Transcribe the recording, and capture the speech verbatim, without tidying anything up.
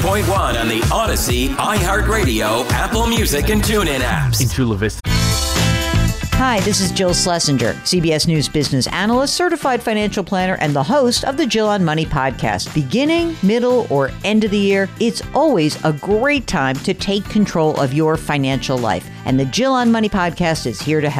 point one on the Odyssey, iHeartRadio, Apple Music, and TuneIn apps. In Chula Vista. Hi, this is Jill Schlesinger, C B S News business analyst, certified financial planner, and the host of the Jill on Money podcast. Beginning, middle, or end of the year, it's always a great time to take control of your financial life. And the Jill on Money podcast is here to help.